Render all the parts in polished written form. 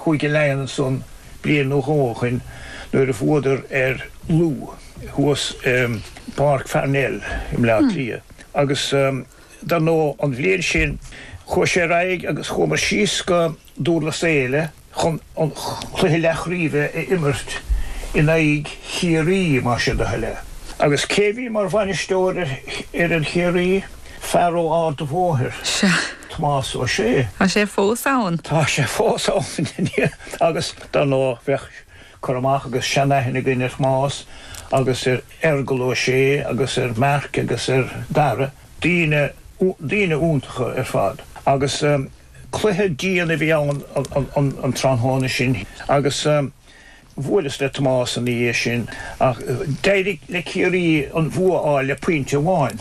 chuige lean son blian nó hóchan nuair a fóidir lú huas Park Farnell im le lia. Agus dan nó an bblion sin chu sé raig agus chu mar síos go dúla séile chun an chluiche lechríomh immert in aig chiaí mar sin de heile. Agus céhí mar bhainisteoir an chiaí feró á do bhóthir. Tomás ó sé. Tá sé fósáin. Tá sé fósáin agus dan nó bheith chuach agus seanna gine más agus ergol ó sé agus merc agus dara díine úntacha fad. Agus cluthe díana bhí an tráthána sin agus bhualas le Tomás an í sin ach déidir le ciaí an bhua le puinte bháin.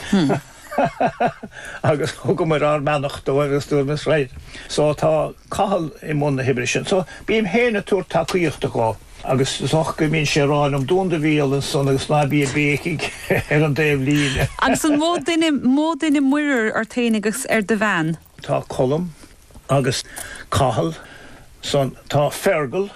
Agus go mar menach do agus dúr mis réid. So tá cathal I mna hibre sin. So bíam héna túr takeíochta gá. Agus soch go mín sé ráin dúnda bhíal son agus ná bí béigh an déobh líne. Agus an mód duine muir ar taanagus de bhean. Tá colm agus cathal son tá fergal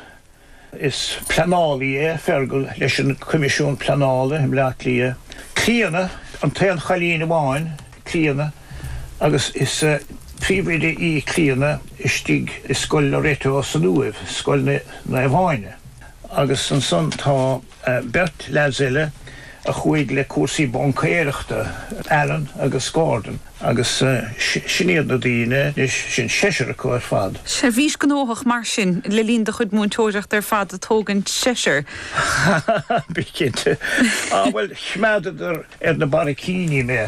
is planálaí fergal leis an comisiún planála im le lia. Clíana an taon chalín bháin clíana agus is príomhide í clíana istíg is scoil le réite ó san nuamh scoil na bháine. Agus an son tá Bert Ladsile a chuig le cuasaí bancéireachta Allen agus Gordon agus sinnéad na daoine sin séisiir go fad. Se bhís gnóthach mar sin le líon de chud múntóireacht fad a tógan séisiir. Bí cinnte. Bhfuil chmeadad na baricíní mé.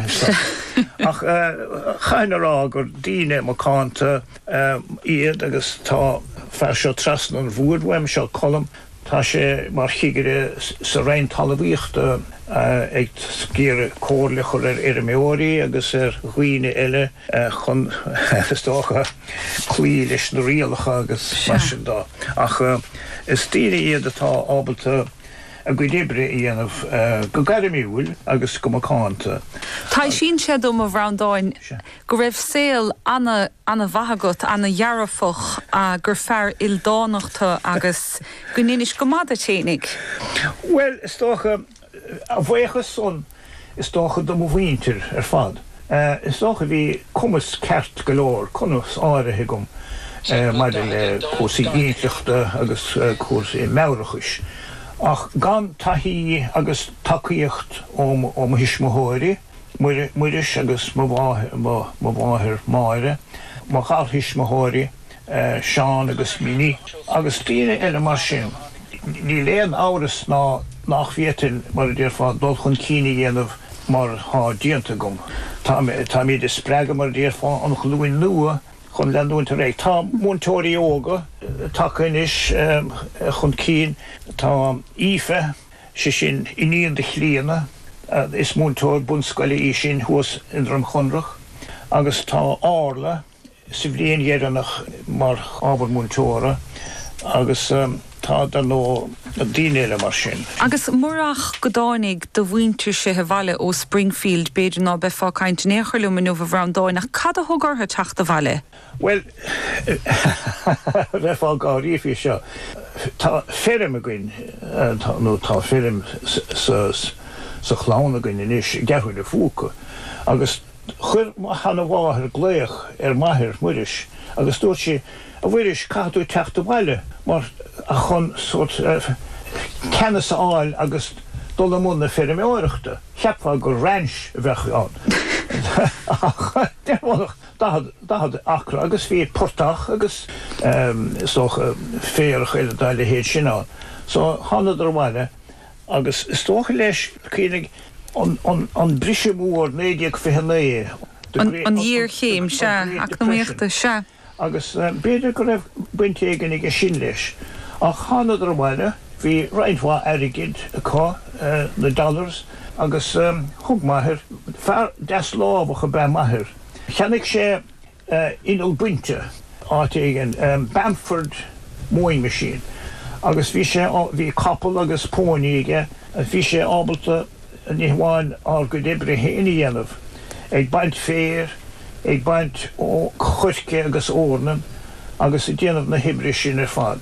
Ach chainará gur daoine má cáanta iad agus tá fear seo trasna an bhuaidhfuim seo colm. Tá sé mar chiigire sa rein talabíochta ag scíre cóirla chur méóí agus ghuiine eile chun istócha clí leis na rialacha agus mar sin dá. Ach is tíine iad atá ábalta a go dibre dhéanamh go garimimiúil agus go macánta. Tá sin sé dom a bhrandáin go raibh saoil anna bhagat anna dhearafach a gur fear ildánachta agus go nínis go mada ténig. Well, is tócha a bhhéchas son is tócha do mhhaintir fad. Is tócha bhí cumas ceart golóir cunas áirithe gom maidir le cuasaí íntleachta agus cuasaí meabhrachais. Ach gan taí agus takeíocht ó hisismóirí, muiris agus má bháthir máire, má chail hisismóirí, seán agus míní, agus tíine eile mar sin. Ní léon áras nach bhétain mar a dtíar fád dul chun cíine dhéanamh mar há díanta gom. Tá míad is spreaga mar a dtíar fád an chluúin nua chun leanúnta réig. Tá múntóirí óga takeis chun cín tá ífe sé sin iníon de chlíana is múntóir bunscoile í sin thuas in ram chunrach agus tá ála sa bhblion dhéarannach mar ábhar múntóra agus tá dan nó a daoine mar sin. Agus murach godáinnig do bhaintir sé bhaile ó Springfield beidir ná beá caiint néchirlú nó bh bhrandáin nach cad a thugartha teach do bhaile? Well, bheá gá riomhí seo. Tá ferrim a gin nó tá ferrim sa chlána gin inis gethúir de fúca. Agus chuir hana bháthir gléoch maithir muiris, agus dúirt sé a bhuiiris catú teach do bhaile mar a chun sort cenas áil agus dul amúna ferrim áireachta. Cheapá gur ranch bheith an. Da had acra agus bhí portach agus stocha féarach eile daile héad sin á. So hána ar bhaile agus stocha leis cínig an brise mór 929. An dír chéim se ach na míochta se. Agus beidir go raibh buinte gan ige sin leis. Ach hána ar bhaile bhí reinhá airigid cá na dollars agus thug maithir fear des lábhacha be maithir. Cheannig sé inol buinte áit igen Bamford mowing machine. Agus bhí couple agus póní ige bhí sé ábalta níháin á go dibre héine dhéanamh. Ag baint fér, ag baint ó chuirce agus órnam agus I déanamh na hibre sin fad.